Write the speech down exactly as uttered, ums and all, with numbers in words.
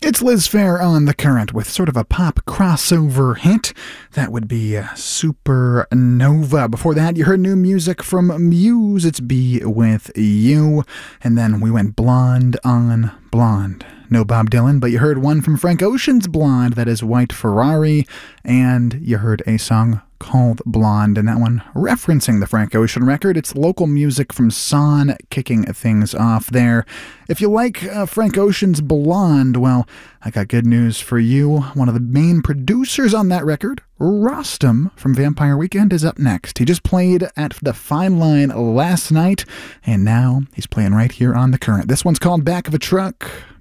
It's Liz Phair on The Current with sort of a pop crossover hit. That would be uh, Supernova. Before that, you heard new music from Muse. It's Be With You. And then we went Blonde on Blonde. No Bob Dylan, but you heard one from Frank Ocean's Blonde, that is White Ferrari. And you heard a song called Blonde, and that one referencing the Frank Ocean record. It's local music from Son kicking things off there. If you like uh, Frank Ocean's Blonde, well, I got good news for you. One of the main producers on that record, Rostam from Vampire Weekend, is up next. He just played at the Fine Line last night, and now he's playing right here on The Current. This one's called Back of a Truck.